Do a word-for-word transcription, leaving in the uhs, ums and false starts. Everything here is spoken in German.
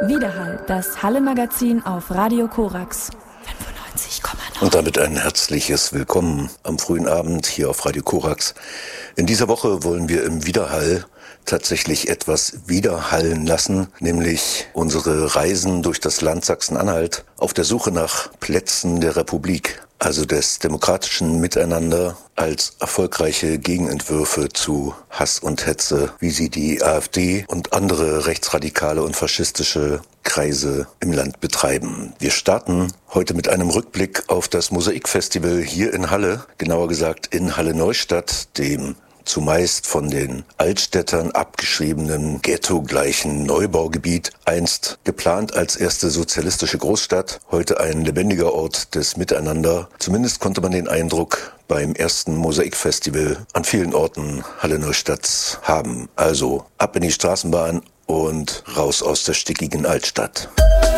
Widerhall, das Halle-Magazin auf Radio Korax. fünfundneunzig Komma neun. Und damit ein herzliches Willkommen am frühen Abend hier auf Radio Korax. In dieser Woche wollen wir im Widerhall tatsächlich etwas widerhallen lassen, nämlich unsere Reisen durch das Land Sachsen-Anhalt auf der Suche nach Plätzen der Republik, also des demokratischen Miteinander als erfolgreiche Gegenentwürfe zu Hass und Hetze, wie sie die AfD und andere rechtsradikale und faschistische Kreise im Land betreiben. Wir starten heute mit einem Rückblick auf das Mosaikfestival hier in Halle, genauer gesagt in Halle-Neustadt, dem zumeist von den Altstädtern abgeschriebenen ghettogleichen Neubaugebiet, einst geplant als erste sozialistische Großstadt, heute ein lebendiger Ort des Miteinander. Zumindest konnte man den Eindruck beim ersten Mosaikfestival an vielen Orten Halle-Neustadts haben. Also ab in die Straßenbahn und raus aus der stickigen Altstadt.